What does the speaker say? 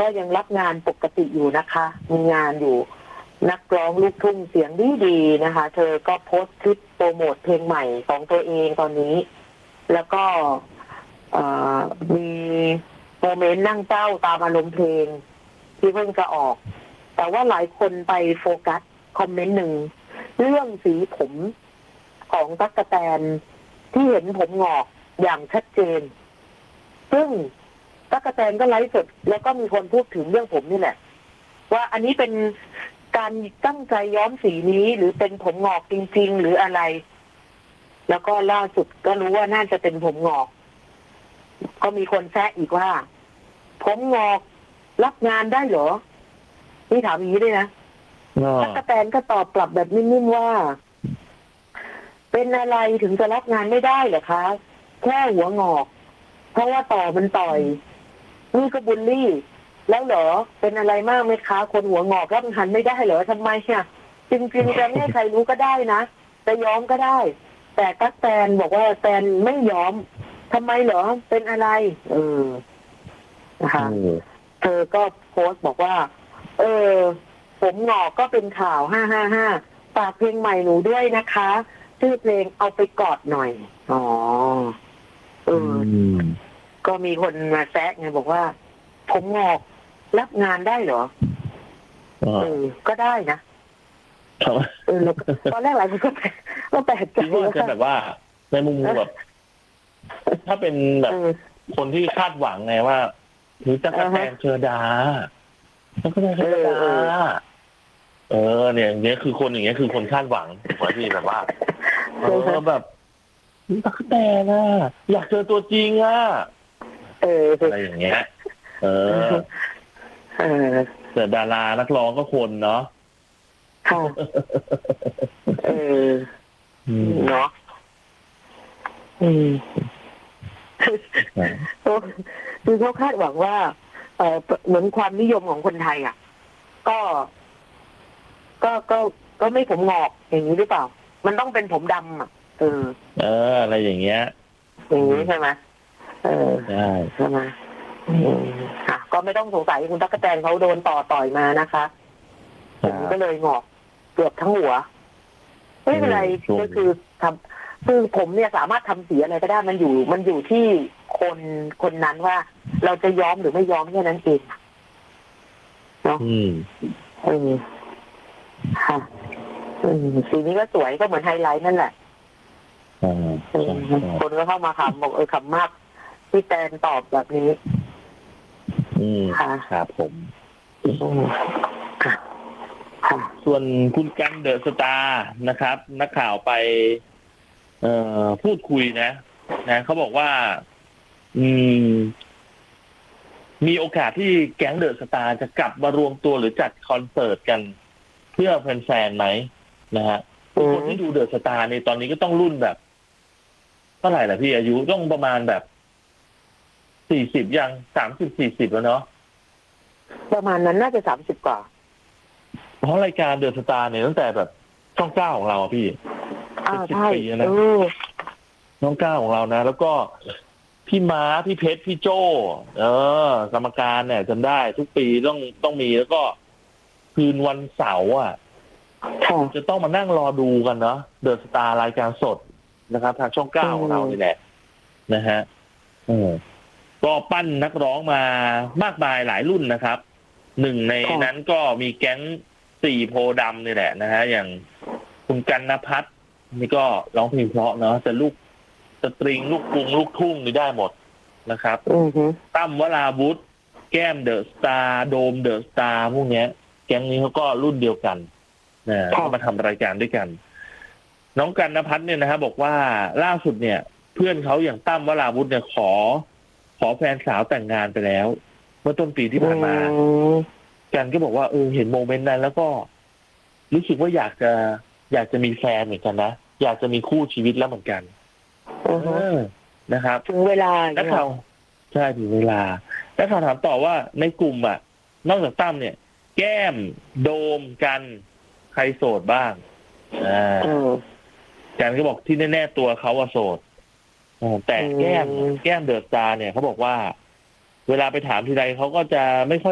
ก็ยังรับงานปกติอยู่นะคะมีงานอยู่นักร้องลูกทุ่งเสียงดีๆนะคะเธอก็โพสต์คลิปโปรโมทเพลงใหม่ของตัวเองตอนนี้แล้วก็มีโมเมนต์นั่งเศร้าตามอารมณ์เพลงที่เพิ่งจะออกแต่ว่าหลายคนไปโฟกัสคอมเมนต์หนึ่งเรื่องสีผมของตั๊กแตนที่เห็นผมงอกอย่างชัดเจนซึ่งตั๊กแตนก็ไลฟ์สดแล้วก็มีคนพูดถึงเรื่องผมนี่แหละว่าอันนี้เป็นการตั้งใจย้อมสีนี้หรือเป็นผมงอกจริงๆหรืออะไรแล้วก็ล่าสุดก็รู้ว่าน่าจะเป็นผมงอกก็มีคนแซะอีกว่าผมงอกรับงานได้เหรอนี่ถามอย่างนี้ด้วยนะตั๊กแตนก็ตอบกลับแบบนิ่มๆว่าเป็นอะไรถึงจะรับงานไม่ได้เหรอคะแค่หัวงอกเพราะว่าต่อมันต่อยนี่ก็บูลลี่แล้วเหรอเป็นอะไรมากไหมคะคนหัวงอกรับงานไม่ได้เหรอทำไมอ่ะจริงๆจะไม่ให้ใครรู้ก็ได้นะจะย้อมก็ได้แต่ตั๊กแตนบอกว่าแตนไม่ย้อมทำไมเหรอเป็นอะไรนะคะเธอก็โพสต์บอกว่าผมงอกก็เป็นข่าว555ฝากเพลงใหม่หนูด้วยนะคะชื่อเพลงเอาไปกอดหน่อยก็มีคนมาแซะไงบอกว่าผมงอกรับงานได้เหรอก็ได้นะตอนแรกหลายคนก็แปลกใจว่าจะแบบว่าในมุมแบบถ้าเป็นแบบคนที่คาดหวังไงว่าถือจะกระแตนเชอดาแล้วก็เชอดาเนี่ยอย่างเงี้ยคือคนอย่างเงี้ยคือคนคาดหวังถูกไหมพี่แบบว่าแบบตั๊กแตนน่ะอยากเจอตัวจริงอ่ะอะไรอย่างเงี้ยแต่ดารานักร้องก็คนเนาะเนาะคือเขาคาดหวังว่าเหมือนความนิยมของคนไทยอ่ะก็ไม่ผมงอกอย่างนี้หรือเปล่ามันต้องเป็นผมดำอ่ะอะไรอย่างเงี้ยใช่ไหมใช่ไหมก็ไม่ต้องสงสัยคุณตั๊กแตนเขาโดนต่อยมานะคะผมก็เลยงอกเกือบทั้งหัวไม่เป็นไรก็คือคือผมเนี่ยสามารถทำสีอะไรก็ได้มันอยู่ที่คนนั้นว่าเราจะย้อมหรือไม่ย้อมแค่นั้นเองเนาะค่ะสีนี้ก็สวยก็เหมือนไฮไลท์นั่นแหละคนก็เข้ามาขำบอกขำมากที่แตนตอบแบบนี้ค่ะครับผมส่วนคุณกันเดอะสตาร์นะครับนักข่าวไปพูดคุยนะเขาบอกว่ามีโอกาสที่แก๊งเดอะสตาร์จะกลับมารวมตัวหรือจัดคอนเสิร์ตกันเพื่อแฟนๆไหมนะฮะคนที่ดูเดอะสตาร์ในตอนนี้ก็ต้องรุ่นแบบเท่าไหร่ล่ะพี่อายุต้องประมาณแบบ40ยัง30-40แล้วเนาะประมาณนั้นน่าจะ30กว่าเพราะรายการเดอะสตาร์เนี่ยตั้งแต่แบบช่อง9ของเราพี่ 10 ปีนะช่อง9ของเรานะแล้วก็พี่ม้าพี่เพชรพี่โจ้กรรมการเนี่ยจำได้ทุกปีต้องมีแล้วก็คืนวันเสาร์จะต้องมานั่งรอดูกันเนาะเดอะสตาร์รายการสดนะครับทางช่อง9ของเรานี่แหละนะฮะก็ปั้นนักร้องมามากมายหลายรุ่นนะครับหนึ่งในนั้นก็มีแก๊ง4โพดำนี่แหละนะฮะอย่างคุณกันณภัทรนี่ก็ร้องเพลงเพราะเนาะแต่ลูกสตริงลูกกรุงลูกทุ่งนี่ได้หมดนะครับตั้มวราวุธแก้มเดอะสตาร์โดมเดอะสตาร์พวกเนี้ยแก๊งนี้เขาก็รุ่นเดียวกันก็มาทำรายการด้วยกันน้องกันณภัทรเนี่ยนะฮะบอกว่าล่าสุดเนี่ยเพื่อนเขาอย่างตั้มวราวุธเนี่ยขอแฟนสาวแต่งงานไปแล้วเมื่อต้นปีที่ผ่านมากันก็บอกว่าเห็นโมเมนต์นั้นแล้วก็รู้สึกว่าอยากจะมีแฟนเหมือนกันนะอยากจะมีคู่ชีวิตแล้วเหมือนกันนะครับถึงเวลานักข่าวใช่ถึงเวลานักข่าวถามต่อว่าในกลุ่มนอกจากตั้มเนี่ยแก้มโดมกันใครโสดบ้างกันก็บอกที่แน่ๆตัวเขาโสดแต่แก้มเดอะสตาร์เนี่ยเขาบอกว่าเวลาไปถามทีไรเขาก็จะไม่ค่อย